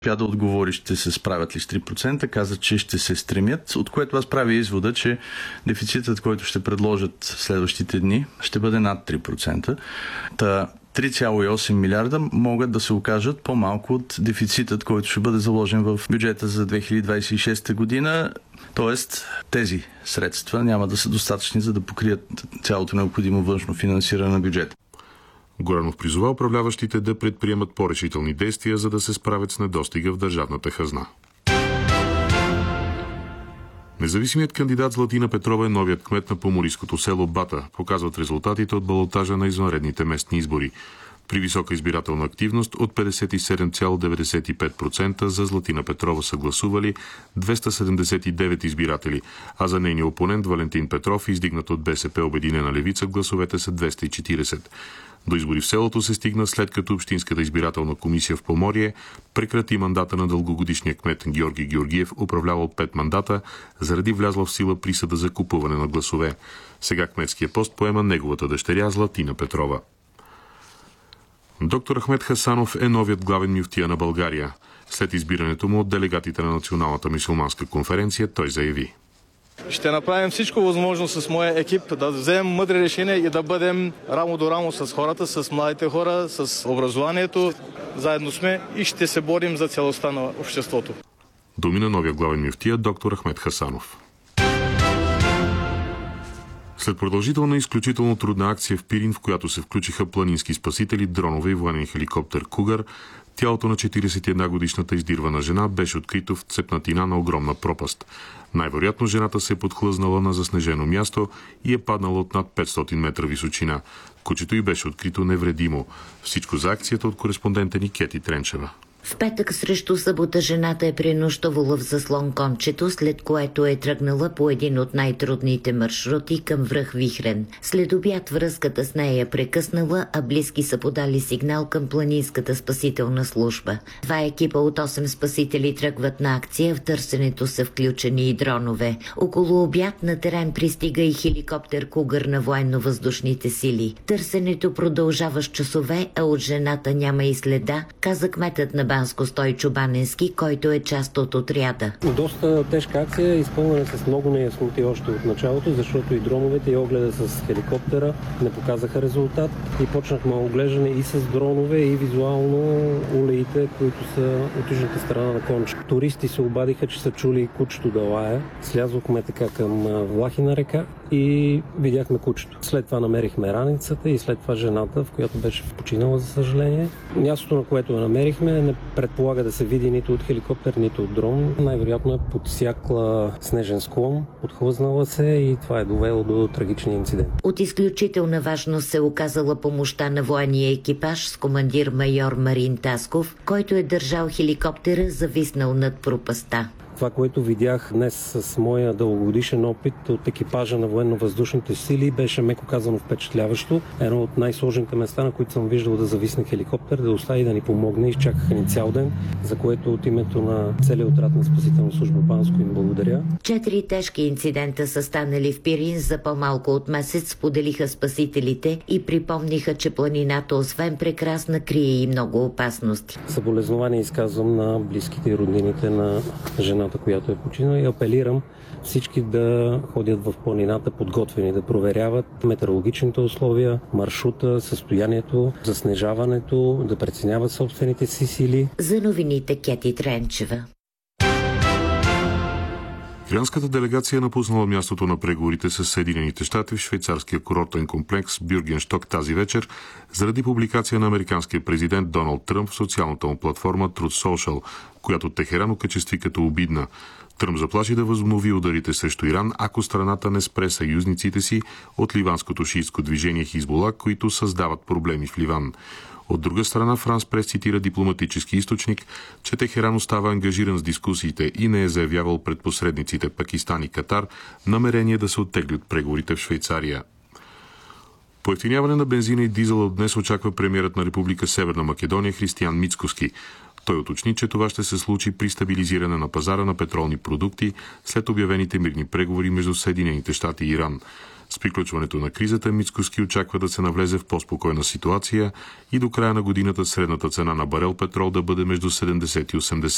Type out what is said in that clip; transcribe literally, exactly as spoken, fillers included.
успя да отговори ще се справят ли с три процента, каза, че ще се стремят, от което аз правя извода, че дефицитът, който ще предложат следващите дни, ще бъде над три процента. Та три цяло и осем милиарда могат да се окажат по-малко от дефицитът, който ще бъде заложен в бюджета за две хиляди двадесет и шеста година. Тоест, тези средства няма да са достатъчни, за да покрият цялото необходимо външно финансиране на бюджета. Горанов призова управляващите да предприемат по-решителни действия, за да се справят с недостига в държавната хазна. Независимият кандидат Златина Петрова е новият кмет на поморийското село Бата, показват резултатите от балотажа на извънредните местни избори. При висока избирателна активност от петдесет и седем цяло деветдесет и пет процента за Златина Петрова са гласували двеста седемдесет и девет избиратели, а за нейния опонент Валентин Петров, издигнат от БСП Обединена левица, гласовете са двеста и четиридесет. До избори в селото се стигна след като Общинската избирателна комисия в Поморие прекрати мандата на дългогодишния кмет Георги Георгиев, управлявал пет мандата, заради влязла в сила присъда за купуване на гласове. Сега кметския пост поема неговата дъщеря Златина Петрова. Доктор Ахмед Хасанов е новият главен мюфтия на България. След избирането му от делегатите на Националната мюсюлманска конференция той заяви: ще направим всичко възможно с моя екип да вземем мъдри решения и да бъдем рамо до рамо с хората, с младите хора, с образованието. Заедно сме и ще се борим за целостта на обществото. Думи на новия главен мюфтия доктор Ахмед Хасанов. След продължителна и изключително трудна акция в Пирин, в която се включиха планински спасители, дронове и военен хеликоптер Кугър, тялото на четиридесет и една годишната издирвана жена беше открито в цепнатина на огромна пропаст. Най-вероятно жената се е подхлъзнала на заснежено място и е паднала от над петстотин метра височина. Кучето й беше открито невредимо. Всичко за акцията от кореспондента ни Кети Тренчева. В петък срещу събота жената е пренощувала в заслон Кончето, след което е тръгнала по един от най-трудните маршрути към връх Вихрен. След обяд връзката с нея е прекъснала, а близки са подали сигнал към планинската спасителна служба. Два екипа от осем спасители тръгват на акция, в търсенето са включени и дронове. Около обяд на терен пристига и хеликоптер Кугър на военно-въздушните сили. Търсенето продължава с часове, а от жената няма и следа, каза кметът на Банско Стойчо Баненски, който е част от отряда. Доста тежка акция, изпълнена с много неясноти още от началото, защото и дроновете и огледа с хеликоптера не показаха резултат и почнахме оглеждане и с дронове и визуално улеите, които са от южната страна на Конча. Туристи се обадиха, че са чули кучето да лае. Слязохме така към Влахина река и видяхме кучето. След това намерихме раницата и след това жената, в която беше починала, за съжаление. Мястото, на което я намерихме, не предполага да се види нито от хеликоптер, нито от дрон. Най-вероятно е подсякла снежен склон, подхлъзнала се и това е довело до трагичния инцидент. От изключителна важност се оказала помощта на военния екипаж с командир майор Марин Тасков, който е държал хеликоптера, зависнал над пропаста. Това, което видях днес с моя дългогодишен опит от екипажа на военно-въздушните сили, беше меко казано впечатляващо. Едно от най-сложните места, на които съм виждал да зависне хеликоптер, да остави да ни помогне. Изчакаха ни цял ден, за което от името на целия отряд на спасителна служба Банско им благодаря. Четири тежки инцидента са станали в Пирин за по-малко от месец, споделиха спасителите и припомниха, че планината освен прекрасна крие и много опасности. Съболезнования изказвам на близките и роднините на жената, която е починала, и апелирам всички да ходят в планината подготвени, да проверяват метеорологичните условия, маршрута, състоянието, заснежаването, да преценяват собствените си сили. За новините Кети Тренчева. Иранската делегация е напуснала мястото на преговорите с Съединените щати в швейцарския курортен комплекс Бюргеншток тази вечер заради публикация на американския президент Доналд Тръмп в социалната му платформа Truth Social, която Техеран окачестви като обидна. Тръмп заплаши да възобнови ударите срещу Иран, ако страната не спре съюзниците си от ливанското шиитско движение Хизбула, които създават проблеми в Ливан. От друга страна, Франс Прес цитира дипломатически източник, че Техеран остава ангажиран с дискусиите и не е заявявал пред посредниците Пакистан и Катар намерение да се оттегли от преговорите в Швейцария. По евтиняване на бензина и дизела от днес очаква премиерът на Република Северна Македония Християн Мицкоски. Той уточни, че това ще се случи при стабилизиране на пазара на петролни продукти след обявените мирни преговори между Съединените щати и Иран. С приключването на кризата Мицкоски очаква да се навлезе в по-спокойна ситуация и до края на годината средната цена на барел петрол да бъде между седемдесет и осемдесет